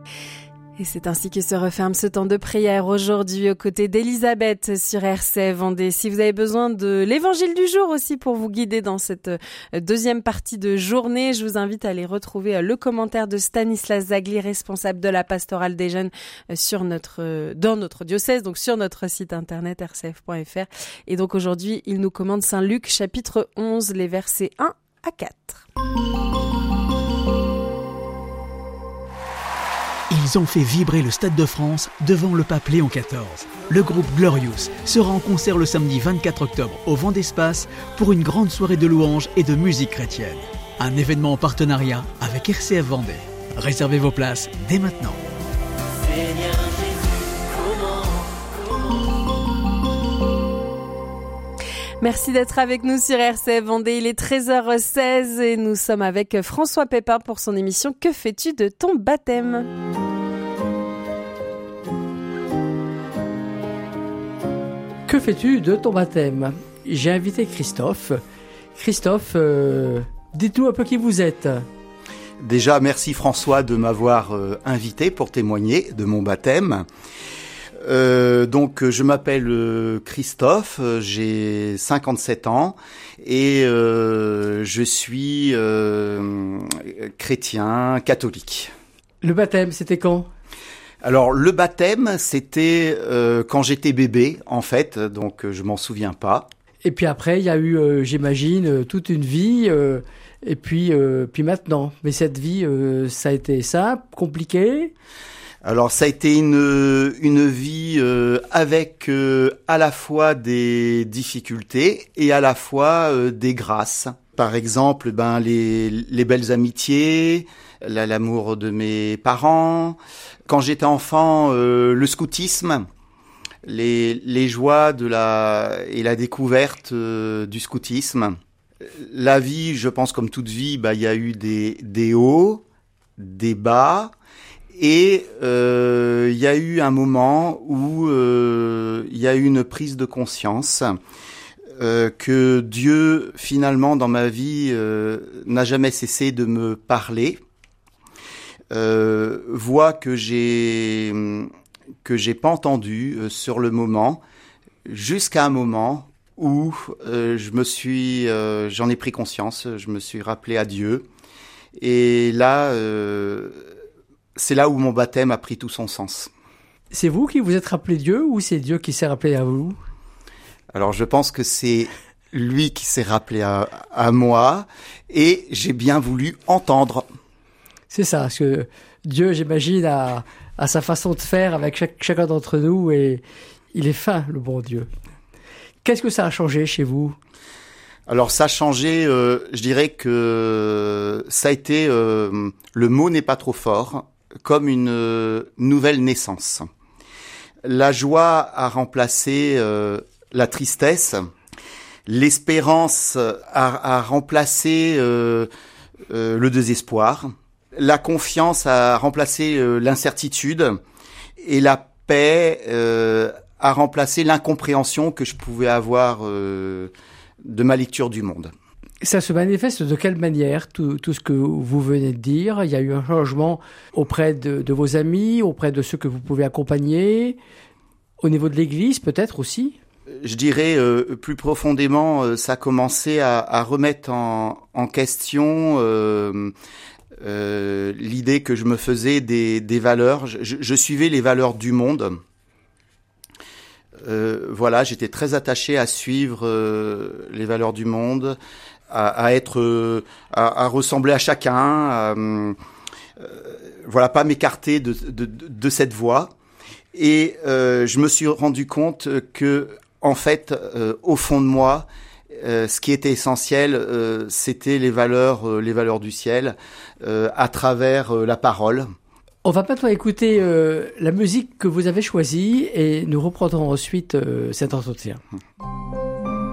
Et c'est ainsi que se referme ce temps de prière aujourd'hui aux côtés d'Elisabeth sur RCF Vendée. Si vous avez besoin de l'évangile du jour aussi pour vous guider dans cette deuxième partie de journée, je vous invite à aller retrouver le commentaire de Stanislas Zagli, responsable de la pastorale des jeunes dans notre diocèse, donc sur notre site internet rcf.fr. Et donc aujourd'hui, il nous commande Saint Luc chapitre 11, les versets 1 à 4. Ils ont fait vibrer le Stade de France devant le pape Léon XIV. Le groupe Glorious sera en concert le samedi 24 octobre au Vent d'Espace pour une grande soirée de louanges et de musique chrétienne. Un événement en partenariat avec RCF Vendée. Réservez vos places dès maintenant. Seigneur Jésus, Merci d'être avec nous sur RCF Vendée. Il est 13h16 et nous sommes avec François Pépin pour son émission « Que fais-tu de ton baptême ?» Que fais-tu de ton baptême ? J'ai invité Christophe. Christophe, dites-nous un peu qui vous êtes. Déjà, merci François de m'avoir invité pour témoigner de mon baptême. Donc, je m'appelle Christophe, j'ai 57 ans et je suis chrétien catholique. Le baptême, c'était quand ? Alors, le baptême, c'était quand j'étais bébé, en fait, donc je m'en souviens pas. Et puis après, il y a eu, j'imagine, toute une vie, et puis maintenant. Mais cette vie, ça a été simple, compliqué ? Alors, ça a été une vie avec à la fois des difficultés et à la fois des grâces. Par exemple, les belles amitiés, l'amour de mes parents. Quand j'étais enfant, le scoutisme, les joies et la découverte du scoutisme. La vie, je pense comme toute vie, il y a eu des hauts, des bas, et il y a eu un moment où il y a eu une prise de conscience que Dieu, finalement, dans ma vie, n'a jamais cessé de me parler. Voix que j'ai pas entendue sur le moment, jusqu'à un moment où j'en ai pris conscience, je me suis rappelé à Dieu, et là, c'est là où mon baptême a pris tout son sens. C'est vous qui vous êtes rappelé Dieu ou c'est Dieu qui s'est rappelé à vous ? Alors je pense que c'est lui qui s'est rappelé à moi, et j'ai bien voulu entendre. C'est ça, parce que Dieu, j'imagine, a sa façon de faire avec chacun d'entre nous, et il est fin, le bon Dieu. Qu'est-ce que ça a changé chez vous ? Alors ça a changé, je dirais que ça a été, le mot n'est pas trop fort, comme une nouvelle naissance. La joie a remplacé la tristesse, l'espérance a remplacé le désespoir, la confiance a remplacé l'incertitude, et la paix a remplacé l'incompréhension que je pouvais avoir de ma lecture du monde. Ça se manifeste de quelle manière, tout ce que vous venez de dire ? Il y a eu un changement auprès de vos amis, auprès de ceux que vous pouvez accompagner, au niveau de l'Église peut-être aussi ? Je dirais plus profondément, ça a commencé à remettre en question l'idée que je me faisais des valeurs. Je suivais les valeurs du monde. J'étais très attaché à suivre les valeurs du monde, à ressembler à chacun, pas m'écarter de cette voie. Et je me suis rendu compte que, en fait, au fond de moi, ce qui était essentiel, c'était les valeurs du ciel, à travers la parole. On va maintenant écouter la musique que vous avez choisie et nous reprendrons ensuite cet entretien.